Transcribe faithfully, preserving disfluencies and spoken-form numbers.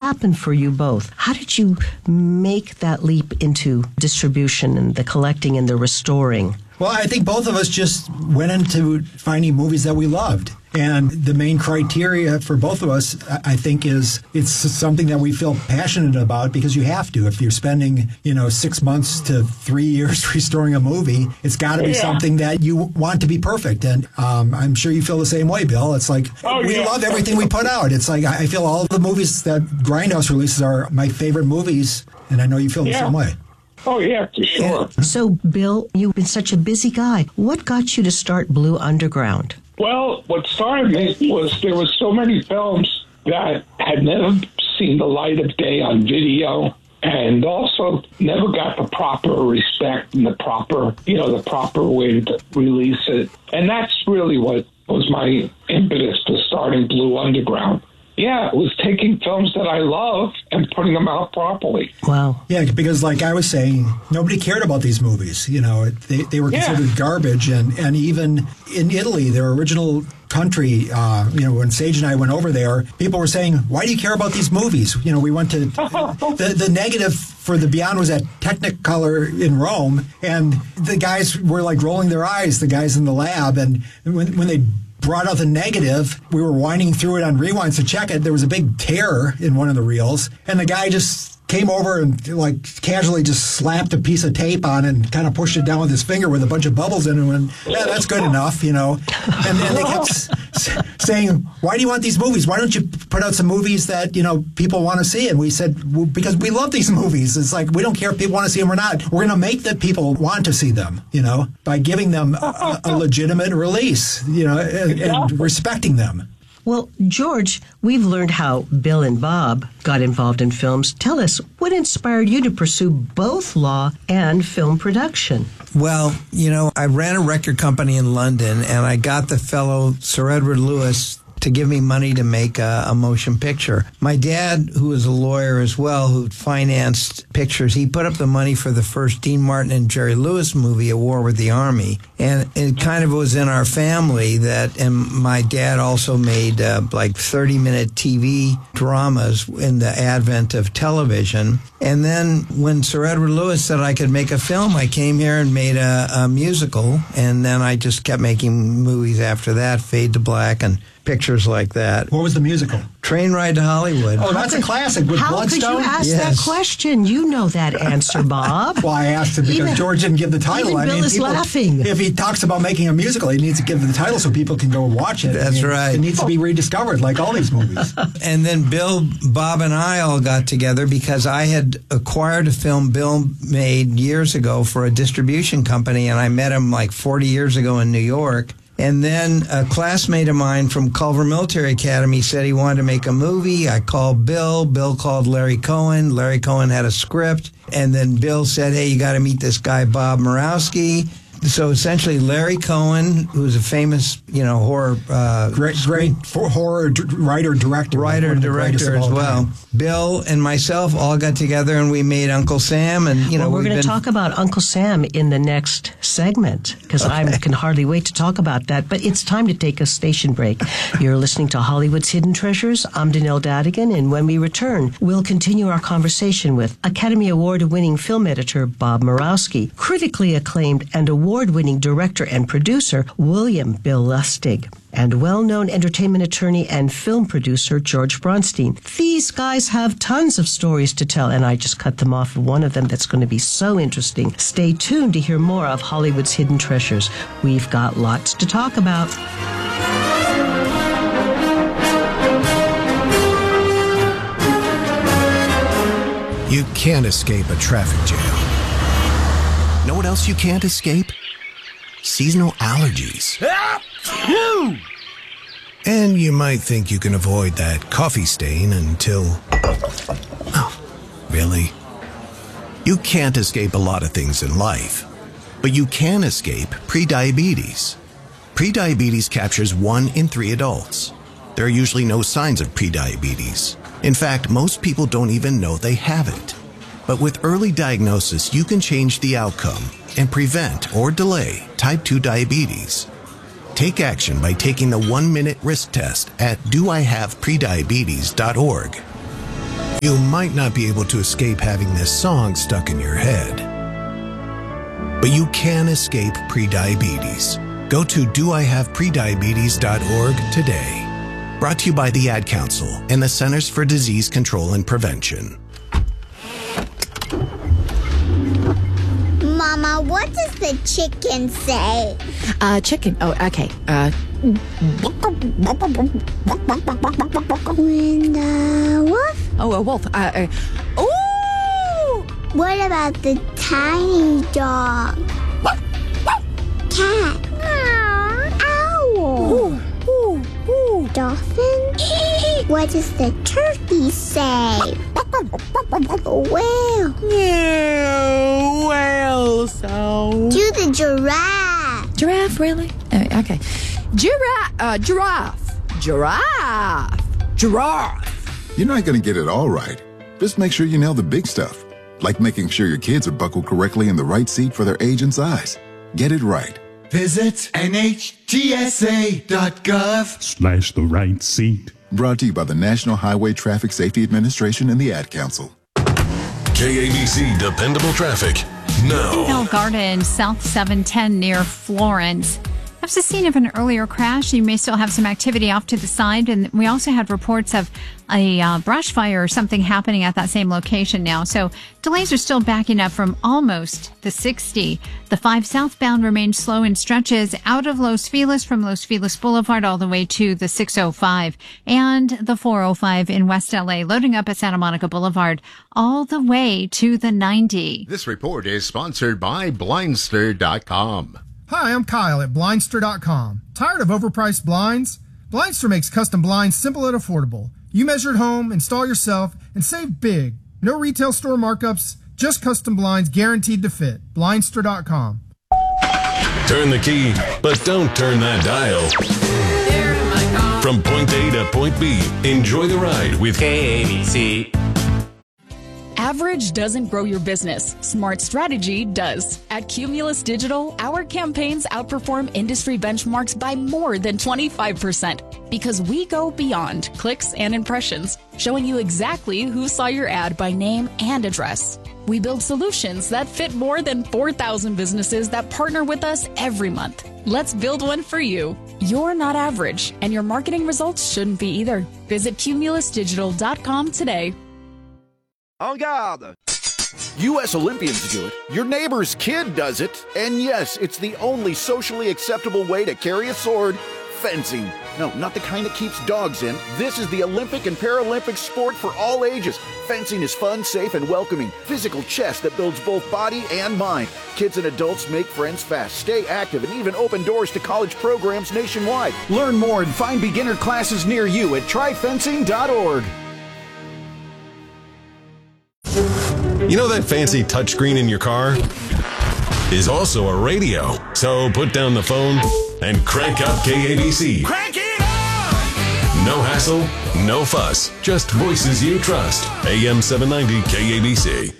happened for you both? How did you make that leap into distribution and the collecting and the restoring? Well, I think both of us just went into finding movies that we loved. And the main criteria for both of us, I think, is it's something that we feel passionate about because you have to. If you're spending, you know, six months to three years restoring a movie, it's got to be yeah. something that you want to be perfect. And um, I'm sure you feel the same way, Bill. It's like oh, we yeah. love everything we put out. It's like I feel all the movies that Grindhouse releases are my favorite movies, and I know you feel the yeah. same way. Oh, yeah, for sure. So, Bill, you've been such a busy guy. What got you to start Blue Underground? Well, what started me was there was so many films that had never seen the light of day on video and also never got the proper respect and the proper, you know, the proper way to release it. And that's really what was my impetus to starting Blue Underground. Yeah, it was taking films that I love and putting them out properly. Wow. Yeah, because like I was saying, nobody cared about these movies. You know, they, they were considered yeah. garbage. And, and even in Italy, their original country, uh, you know, when Sage and I went over there, people were saying, why do you care about these movies? You know, we went to, the, the negative for The Beyond was at Technicolor in Rome, and the guys were like rolling their eyes, the guys in the lab. And when, when they brought out the negative, we were winding through it on rewinds to check it. There was a big tear in one of the reels, and the guy just came over and like casually just slapped a piece of tape on it and kind of pushed it down with his finger with a bunch of bubbles in it, and yeah, that's good enough, you know. And then they kept s- saying, why do you want these movies? Why don't you put out some movies that, you know, people want to see? And we said, well, because we love these movies. It's like, we don't care if people want to see them or not. We're going to make the people want to see them, you know, by giving them a, a legitimate release, you know, and, and respecting them. Well, George, we've learned how Bill and Bob got involved in films. Tell us, what inspired you to pursue both law and film production? Well, you know, I ran a record company in London, and I got the fellow Sir Edward Lewis to give me money to make a, a motion picture. My dad, who was a lawyer as well, who financed pictures, he put up the money for the first Dean Martin and Jerry Lewis movie, A War with the Army. And it kind of was in our family that, and my dad also made uh, like thirty-minute T V dramas in the advent of television. And then when Sir Edward Lewis said I could make a film, I came here and made a, a musical. And then I just kept making movies after that, Fade to Black and pictures like that. What was the musical? Train Ride to Hollywood. Oh, that's a classic with How Bloodstone? How could you ask Yes. that question? You know that answer, Bob. Well, I asked him because Even- George didn't give the title. even I Bill mean, is people, laughing. If he talks about making a musical, he needs to give the title so people can go watch it. That's I mean, right. It needs to be rediscovered like all these movies. And then Bill, Bob, and I all got together because I had acquired a film Bill made years ago for a distribution company, and I met him like forty years ago in New York. And then a classmate of mine from Culver Military Academy said he wanted to make a movie. I called Bill. Bill called Larry Cohen. Larry Cohen had a script. And then Bill said, hey, you got to meet this guy, Bob Murawski. So essentially, Larry Cohen, who's a famous, you know, horror... Uh, great great for horror d- writer, director. Writer, director as well. Time. Bill and myself all got together and we made Uncle Sam. And, you know, well, we're going to been... talk about Uncle Sam in the next segment because okay. I can hardly wait to talk about that. But it's time to take a station break. You're listening to Hollywood's Hidden Treasures. I'm Danelle Dadigan, and when we return, we'll continue our conversation with Academy Award-winning film editor Bob Murawski, critically acclaimed and award-winning director and producer William Bill Lustig, and well-known entertainment attorney and film producer George Bronstein. These guys have tons of stories to tell, and I just cut them off of one of them that's going to be so interesting. Stay tuned to hear more of Hollywood's Hidden Treasures. We've got lots to talk about. You can't escape a traffic jam. Know what else you can't escape? Seasonal allergies. And you might think you can avoid that coffee stain until... Oh, really? You can't escape a lot of things in life, but you can escape prediabetes. Prediabetes captures one in three adults. There are usually no signs of prediabetes. In fact, most people don't even know they have it. But with early diagnosis, you can change the outcome and prevent or delay type two diabetes. Take action by taking the one-minute risk test at do I have prediabetes dot org. You might not be able to escape having this song stuck in your head, but you can escape prediabetes. Go to do I have prediabetes dot org today. Brought to you by the Ad Council and the Centers for Disease Control and Prevention. Mama, what does the chicken say? Uh, chicken. Oh, okay. Uh, When the wolf? oh, a wolf. Uh, uh, ooh! What about the tiny dog? Cat? Owl? Ooh, ooh, ooh. Dolphin? What does the turkey say? Whale? Yeah, whale sound. Do the giraffe? Giraffe, really? Uh, okay. Giraffe. Uh, giraffe. Giraffe. Giraffe. You're not going to get it all right. Just make sure you nail the big stuff, like making sure your kids are buckled correctly in the right seat for their age and size. Get it right. Visit N H T S A dot gov slash the right seat. Brought to you by the National Highway Traffic Safety Administration and the Ad Council. K A B C Dependable Traffic. No. Bell Garden, South seven ten near Florence. That's the scene of an earlier crash. You may still have some activity off to the side. And we also had reports of a uh, brush fire or something happening at that same location now. So delays are still backing up from almost the sixty. The five southbound remains slow in stretches out of Los Feliz from Los Feliz Boulevard all the way to the six oh five and the four oh five in West L A, loading up at Santa Monica Boulevard all the way to the ninety. This report is sponsored by Blindster dot com. Hi, I'm Kyle at Blindster dot com. Tired of overpriced blinds? Blindster makes custom blinds simple and affordable. You measure at home, install yourself, and save big. No retail store markups, just custom blinds guaranteed to fit. Blindster dot com. Turn the key, but don't turn that dial. From point A to point B, enjoy the ride with K A B C. Average doesn't grow your business. Smart strategy does. At Cumulus Digital, our campaigns outperform industry benchmarks by more than twenty-five percent because we go beyond clicks and impressions, showing you exactly who saw your ad by name and address. We build solutions that fit more than four thousand businesses that partner with us every month. Let's build one for you. You're not average, and your marketing results shouldn't be either. Visit Cumulus Digital dot com today. En garde! U S Olympians do it, your neighbor's kid does it, and yes, it's the only socially acceptable way to carry a sword, fencing. No, not the kind that keeps dogs in. This is the Olympic and Paralympic sport for all ages. Fencing is fun, safe, and welcoming. Physical chess that builds both body and mind. Kids and adults make friends fast, stay active, and even open doors to college programs nationwide. Learn more and find beginner classes near you at try fencing dot org. You know that fancy touchscreen in your car is also a radio. So put down the phone and crank up K A B C. Crank it up! No hassle, no fuss, just voices you trust. A M seven ninety K A B C.